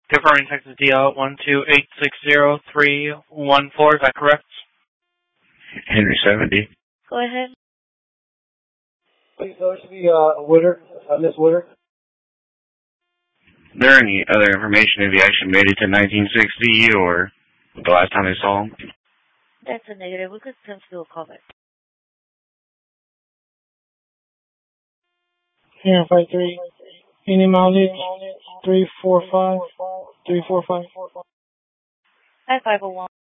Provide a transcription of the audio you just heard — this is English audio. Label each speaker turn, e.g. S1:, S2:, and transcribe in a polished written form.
S1: Confirming Texas DL 12860-314, is that correct?
S2: Henry 70.
S3: Go ahead.
S4: Please, so it should be Woodard, Miss Woodard.
S2: Is there any other information if he actually made it to 1960 or the last time they saw him?
S3: That's a negative. We could send you a call back.
S4: Yeah, 53. Any mileage? 345. 345.
S3: Hi, 501.